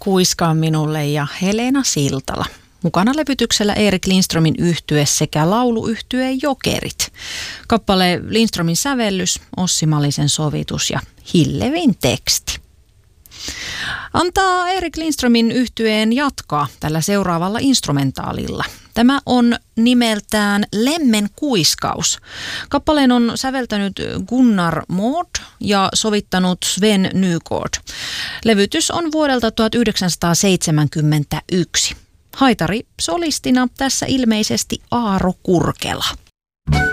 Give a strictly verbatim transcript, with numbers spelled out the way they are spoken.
kuiskaa minulle ja Helena Siltala. Mukana levytyksellä Erik Lindströmin yhtye sekä lauluyhtye Jokerit. Kappale Lindströmin sävellys, Ossi Malisen sovitus ja Hillevin teksti. Antaa Erik Lindströmin yhtyeen jatkaa tällä seuraavalla instrumentaalilla. Tämä on nimeltään Lemmen kuiskaus. Kappaleen on säveltänyt Gunnar Mård ja sovittanut Sven Nygård. Levytys on vuodelta tuhatyhdeksänsataaseitsemänkymmentäyksi. Haitari solistina tässä ilmeisesti Aaro Kurkela.